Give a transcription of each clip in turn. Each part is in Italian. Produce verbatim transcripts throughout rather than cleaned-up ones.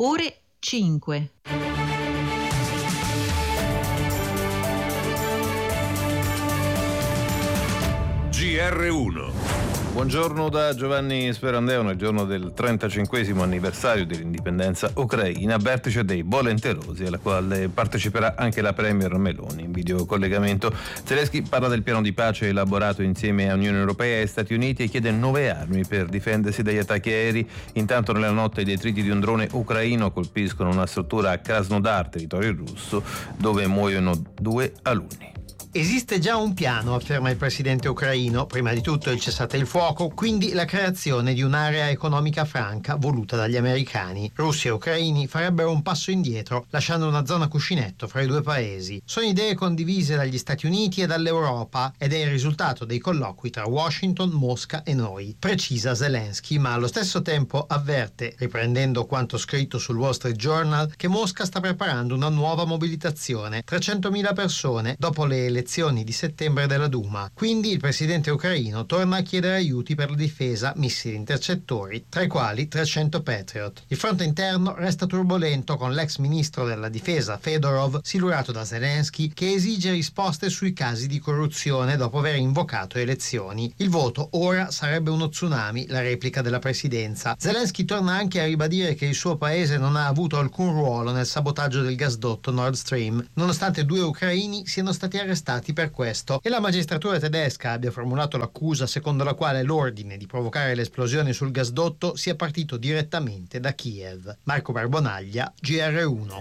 ore cinque. G R uno. Buongiorno da Giovanni Sperandeo nel giorno del trentacinquesimo anniversario dell'indipendenza ucraina, vertice dei volenterosi alla quale parteciperà anche la premier Meloni in videocollegamento. Zelensky parla del piano di pace elaborato insieme a Unione Europea e Stati Uniti e chiede nuove armi per difendersi dagli attacchi aerei. Intanto nella notte i detriti di un drone ucraino colpiscono una struttura a Krasnodar, territorio russo, dove muoiono due alunni. Esiste già un piano, afferma il presidente ucraino, prima di tutto il cessate il fuoco, quindi la creazione di un'area economica franca voluta dagli americani. Russi e ucraini farebbero un passo indietro, lasciando una zona cuscinetto fra i due paesi. Sono idee condivise dagli Stati Uniti e dall'Europa ed è il risultato dei colloqui tra Washington, Mosca e noi, precisa Zelensky, ma allo stesso tempo avverte, riprendendo quanto scritto sul Wall Street Journal, che Mosca sta preparando una nuova mobilitazione, trecentomila persone dopo le elezioni di settembre della Duma. Quindi il presidente ucraino torna a chiedere aiuti per la difesa, missili intercettori, tra i quali trecento Patriot. Il fronte interno resta turbolento, con l'ex ministro della difesa Fedorov silurato da Zelensky che esige risposte sui casi di corruzione dopo aver invocato elezioni. Il voto ora sarebbe uno tsunami, la replica della presidenza. Zelensky torna anche a ribadire che il suo paese non ha avuto alcun ruolo nel sabotaggio del gasdotto Nord Stream, nonostante due ucraini siano stati arrestati per questo e la magistratura tedesca abbia formulato l'accusa secondo la quale l'ordine di provocare l'esplosione sul gasdotto sia partito direttamente da Kiev. Marco Barbonaglia, G R uno.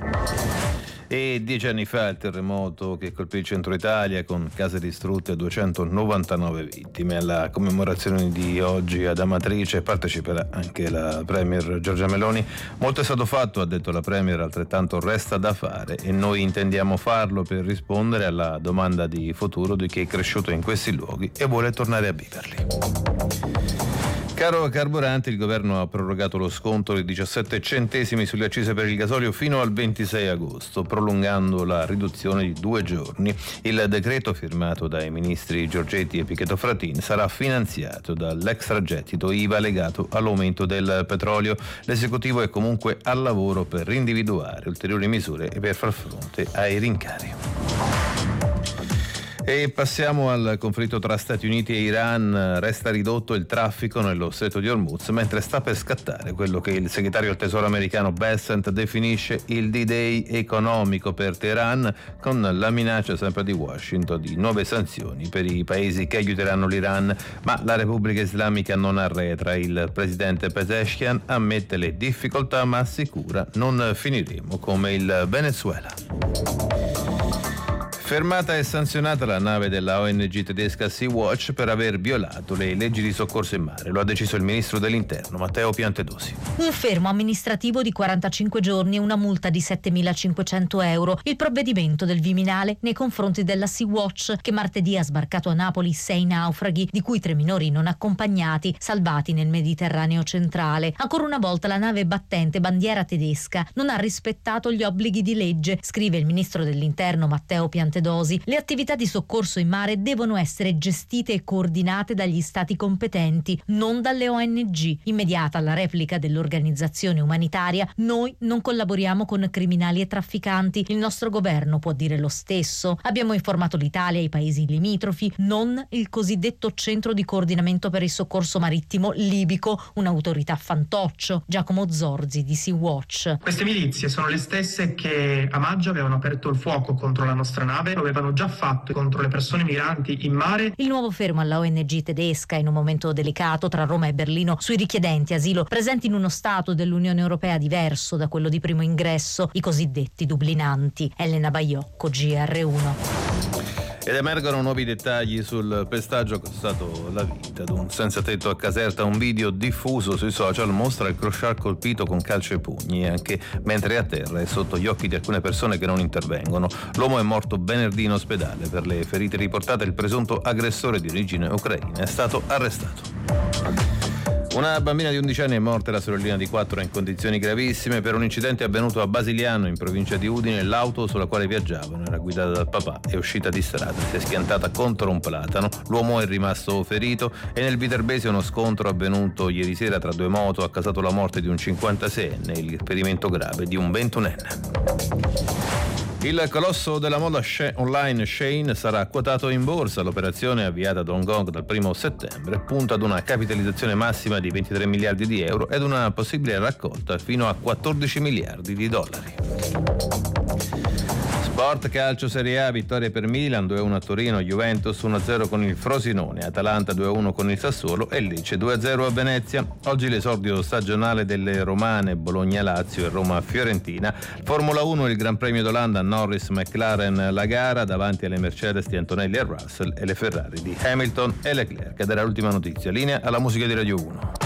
E dieci anni fa il terremoto che colpì il centro Italia con case distrutte e duecentonovantanove vittime. Alla commemorazione di oggi ad Amatrice parteciperà anche la premier Giorgia Meloni. Molto è stato fatto, ha detto la premier, altrettanto resta da fare e noi intendiamo farlo per rispondere alla domanda di futuro di chi è cresciuto in questi luoghi e vuole tornare a viverli. Caro carburanti, il governo ha prorogato lo sconto di diciassette centesimi sulle accise per il gasolio fino al ventisei agosto, prolungando la riduzione di due giorni. Il decreto firmato dai ministri Giorgetti e Pichetto Fratin sarà finanziato dall'extragettito I V A legato all'aumento del petrolio. L'esecutivo è comunque al lavoro per individuare ulteriori misure e per far fronte ai rincari. E passiamo al conflitto tra Stati Uniti e Iran. Resta ridotto il traffico nello stretto di Hormuz, mentre sta per scattare quello che il segretario al tesoro americano Bessent definisce il D-Day economico per Teheran, con la minaccia sempre di Washington di nuove sanzioni per i paesi che aiuteranno l'Iran. Ma la Repubblica Islamica non arretra. Il presidente Pezeshkian ammette le difficoltà ma assicura: non finiremo come il Venezuela. Fermata e sanzionata la nave della O N G tedesca Sea-Watch per aver violato le leggi di soccorso in mare. Lo ha deciso il ministro dell'Interno, Matteo Piantedosi. Un fermo amministrativo di quarantacinque giorni e una multa di settemilacinquecento euro. Il provvedimento del Viminale nei confronti della Sea-Watch, che martedì ha sbarcato a Napoli sei naufraghi, di cui tre minori non accompagnati, salvati nel Mediterraneo centrale. Ancora una volta la nave battente bandiera tedesca non ha rispettato gli obblighi di legge, scrive il ministro dell'Interno Matteo Piantedosi. Le attività di soccorso in mare devono essere gestite e coordinate dagli stati competenti, non dalle O N G. Immediata la replica dell'organizzazione umanitaria: noi non collaboriamo con criminali e trafficanti, il nostro governo può dire lo stesso. Abbiamo informato l'Italia e i paesi limitrofi, non il cosiddetto centro di coordinamento per il soccorso marittimo libico, un'autorità fantoccio. Giacomo Zorzi di Sea-Watch. Queste milizie sono le stesse che a maggio avevano aperto il fuoco contro la nostra nave, lo avevano già fatto contro le persone migranti in mare. Il nuovo fermo alla O N G tedesca in un momento delicato tra Roma e Berlino sui richiedenti asilo presenti in uno stato dell'Unione Europea diverso da quello di primo ingresso, i cosiddetti dublinanti. Elena Baiocco, G R uno. Ed emergono nuovi dettagli sul pestaggio costato la vita ad un senza tetto a Caserta. Un video diffuso sui social mostra il crociar colpito con calci e pugni, anche mentre è a terra e sotto gli occhi di alcune persone che non intervengono. L'uomo è morto venerdì in ospedale. Per le ferite riportate il presunto aggressore di origine ucraina è stato arrestato. Una bambina di undici anni è morta e la sorellina di quattro è in condizioni gravissime per un incidente avvenuto a Basiliano, in provincia di Udine. L'auto sulla quale viaggiavano era guidata dal papà, è uscita di strada, si è schiantata contro un platano, l'uomo è rimasto ferito e nel Viterbese uno scontro avvenuto ieri sera tra due moto ha causato la morte di un cinquantaseienne e il ferimento grave di un ventunenne. Il colosso della moda online Shein sarà quotato in borsa. L'operazione, avviata da Hong Kong dal primo settembre, punta ad una capitalizzazione massima di ventitré miliardi di euro ed una possibile raccolta fino a quattordici miliardi di dollari. Sport calcio Serie A, vittorie per Milan due a uno a Torino, Juventus uno a zero con il Frosinone, Atalanta due a uno con il Sassuolo e Lecce due a zero a Venezia. Oggi l'esordio stagionale delle romane Bologna-Lazio e Roma-Fiorentina. Formula uno, il Gran Premio d'Olanda, Norris-McLaren la gara davanti alle Mercedes di Antonelli e Russell e le Ferrari di Hamilton e Leclerc. Ed era l'ultima notizia. Linea alla musica di Radio uno.